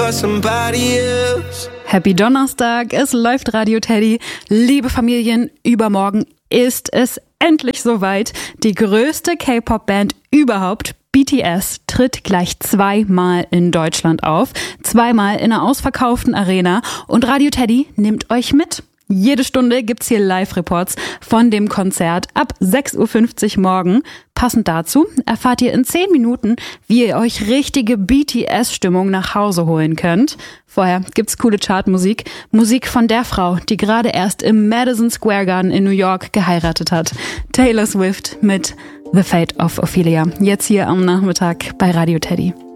by somebody else. Happy Donnerstag, es läuft Radio Teddy. Liebe Familien, übermorgen ist es endlich soweit. Die größte K-Pop-Band überhaupt, BTS, tritt gleich 2-mal in Deutschland auf. 2-mal in einer ausverkauften Arena. Und Radio Teddy nimmt euch mit. Jede Stunde gibt's hier Live-Reports von dem Konzert ab 6.50 Uhr morgen. Passend dazu erfahrt ihr in 10 Minuten, wie ihr euch richtige BTS-Stimmung nach Hause holen könnt. Vorher gibt's coole Chartmusik. Musik von der Frau, die gerade erst im Madison Square Garden in New York geheiratet hat. Taylor Swift mit The Fate of Ophelia. Jetzt hier am Nachmittag bei Radio Teddy.